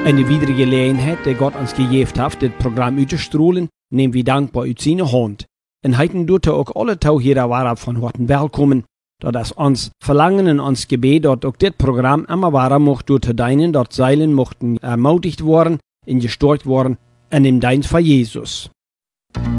Eine weitere Gelegenheit, die Gott uns gegeben hat, das Programm auszustrahlen, nehmen wir dankbar aus seiner Hand. Und heute tut auch alle Tauchjäger waren von Horten willkommen, da das uns Verlangen und uns Gebet, dort auch das Programm immer weiter mocht durch deinen, dort Seilen mochten ermutigt worden, in gestärkt worden, an dem Dienst von Jesus.